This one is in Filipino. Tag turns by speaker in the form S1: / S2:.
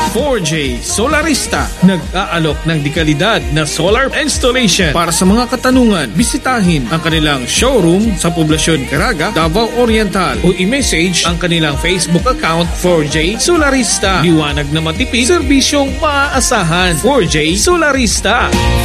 S1: 4J Solarista, nag-aalok ng dekalidad na solar installation. Para sa mga katanungan, bisitahin ang kanilang showroom sa Poblacion Caraga, Davao Oriental o i-message ang kanilang Facebook account 4J Solarista. Liwanag na matipid, serbisyong maaasahan. 4J Solarista.